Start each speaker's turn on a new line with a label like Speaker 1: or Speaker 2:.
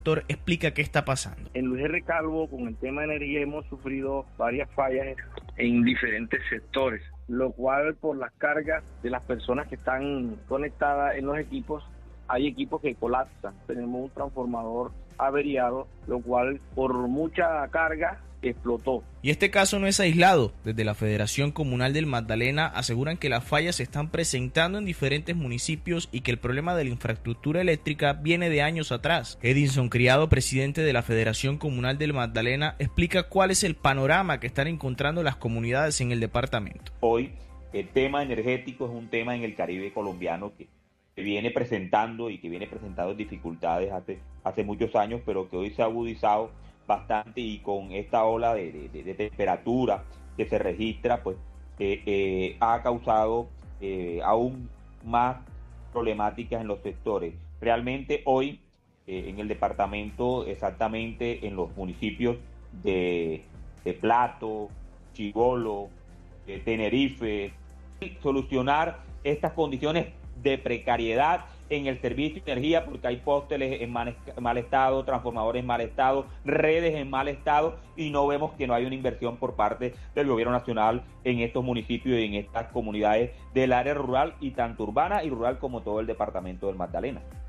Speaker 1: Doctor, explica qué está pasando.
Speaker 2: En Luis R. Calvo, con el tema de energía, hemos sufrido varias fallas en diferentes sectores, lo cual por las cargas de las personas que están conectadas en los equipos, hay equipos que colapsan. Tenemos un transformador averiado, lo cual por mucha carga explotó.
Speaker 1: Y este caso no es aislado. Desde la Federación Comunal del Magdalena aseguran que las fallas se están presentando en diferentes municipios y que el problema de la infraestructura eléctrica viene de años atrás. Edinson Criado, presidente de la Federación Comunal del Magdalena, explica cuál es el panorama que están encontrando las comunidades en el departamento.
Speaker 3: Hoy el tema energético es un tema en el Caribe colombiano que viene presentando dificultades hace muchos años, pero que hoy se ha agudizado bastante, y con esta ola de temperatura que se registra, pues ha causado aún más problemáticas en los sectores. Realmente hoy en el departamento, exactamente en los municipios de Plato, Chibolo, Tenerife, solucionar estas condiciones de precariedad en el servicio de energía, porque hay pósteres en mal estado, transformadores en mal estado, redes en mal estado, y no vemos que no hay una inversión por parte del gobierno nacional en estos municipios y en estas comunidades del área rural, y tanto urbana y rural como todo el departamento del Magdalena.